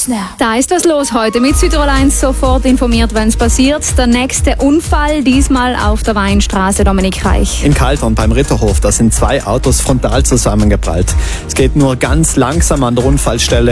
Da ist was los heute. Mit Südtirol 1 sofort informiert, wenn es passiert. Der nächste Unfall, diesmal auf der Weinstraße, Dominik Reich. In Kaltern beim Ritterhof, da sind 2 Autos frontal zusammengeprallt. Es geht nur ganz langsam an der Unfallstelle.